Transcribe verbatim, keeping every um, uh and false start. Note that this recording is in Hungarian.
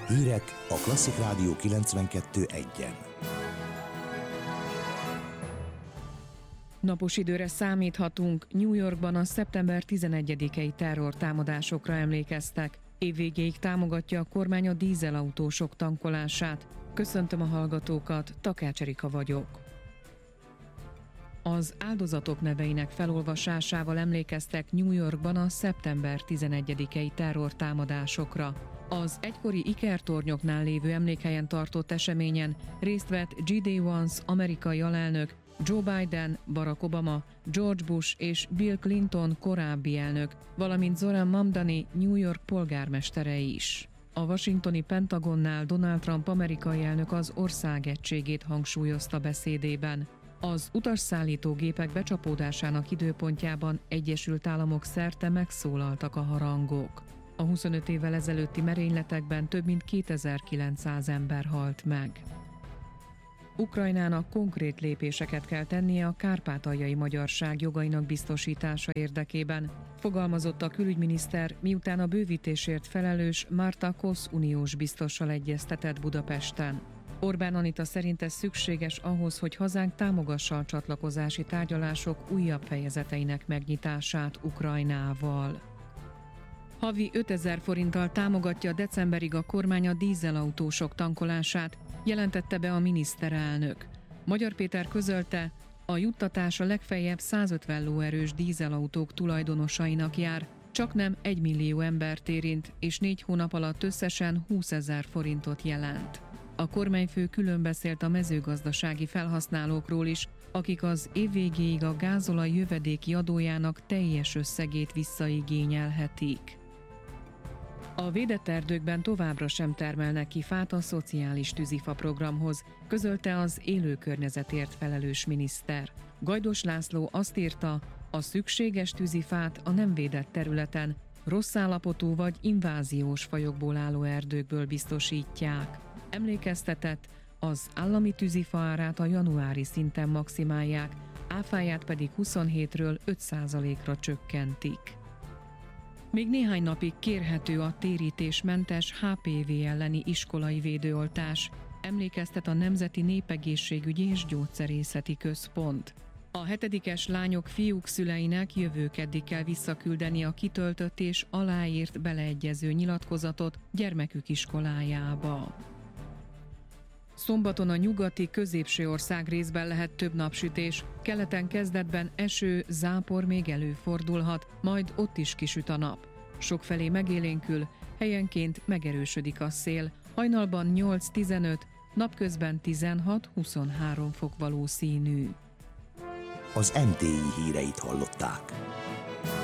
Hírek a Klasszik Rádió kilencvenkettő egyen. Napos időre számíthatunk. New Yorkban a szeptember tizenegyedikei terrortámadásokra emlékeztek. Évvégéig támogatja a kormány a dízelautósok tankolását. Köszöntöm a hallgatókat, Takács Erika vagyok. Az áldozatok neveinek felolvasásával emlékeztek New Yorkban a szeptember tizenegyedikei terrortámadásokra. Az egykori ikertornyoknál lévő emlékhelyen tartott eseményen részt vett G D. Vance amerikai alelnök, Joe Biden, Barack Obama, George Bush és Bill Clinton korábbi elnök, valamint Zoran Mamdani New York polgármestere is. A washingtoni Pentagonnál Donald Trump amerikai elnök az ország egységét hangsúlyozta beszédében. Az utasszállító gépek becsapódásának időpontjában Egyesült Államok szerte megszólaltak a harangok. A huszonöt évvel ezelőtti merényletekben több mint kétezer-kilencszáz ember halt meg. Ukrajnának konkrét lépéseket kell tennie a kárpátaljai magyarság jogainak biztosítása érdekében, fogalmazott a külügyminiszter, miután a bővítésért felelős Marta Kosz uniós biztossal egyeztetett Budapesten. Orbán Anita szerint ez szükséges ahhoz, hogy hazánk támogassa a csatlakozási tárgyalások újabb fejezeteinek megnyitását Ukrajnával. Havi ötezer forinttal támogatja decemberig a kormány a dízelautósok tankolását, jelentette be a miniszterelnök. Magyar Péter közölte, a juttatás a legfeljebb százötven lóerős dízelautók tulajdonosainak jár, csaknem egy millió embert érint, és négy hónap alatt összesen húszezer forintot jelent. A kormányfő külön beszélt a mezőgazdasági felhasználókról is, akik az év végéig a gázolaj jövedéki adójának teljes összegét visszaigényelhetik. A védett erdőkben továbbra sem termelnek ki fát a szociális tűzifa programhoz, közölte az élő környezetért felelős miniszter. Gajdos László azt írta, a szükséges tűzifát a nem védett területen rossz állapotú vagy inváziós fajokból álló erdőkből biztosítják. Emlékeztetett, az állami tűzifa árát a januári szinten maximálják, áfáját pedig huszonhétről öt százalékra csökkentik. Még néhány napig kérhető a térítésmentes H P V elleni iskolai védőoltás, emlékeztet a Nemzeti Népegészségügyi és Gyógyszerészeti Központ. A hetedikes lányok fiúk szüleinek jövő keddig kell visszaküldeni a kitöltött és aláírt beleegyező nyilatkozatot gyermekük iskolájába. Szombaton a nyugati, középső ország részben lehet több napsütés, keleten kezdetben eső, zápor még előfordulhat, majd ott is kisüt a nap. Sokfelé megélénkül, helyenként megerősödik a szél, hajnalban nyolc-tizenöt, napközben tizenhat-huszonhárom fok valószínű. Az em té i híreit hallották.